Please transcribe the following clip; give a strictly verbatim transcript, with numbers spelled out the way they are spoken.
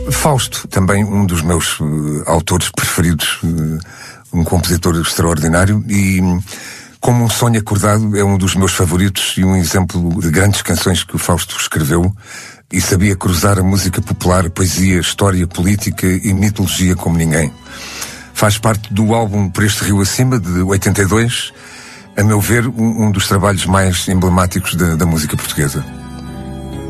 Fausto, também um dos meus uh, autores preferidos, uh, um compositor extraordinário, e como um sonho acordado é um dos meus favoritos e um exemplo de grandes canções que o Fausto escreveu, e sabia cruzar a música popular, a poesia, a história, política e mitologia como ninguém. Faz parte do álbum Por Este Rio Acima, de oitenta e dois, a meu ver, um, um dos trabalhos mais emblemáticos da, da música portuguesa.